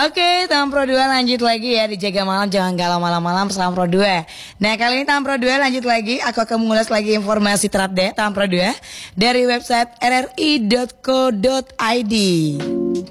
Oke, Tampro 2 lanjut lagi ya. Dijaga malam, jangan galau malam-malam bersama Pro 2. Nah, kali ini Tampro 2 lanjut lagi. Aku akan mengulas lagi informasi terupdate Tampro 2 dari website rri.co.id.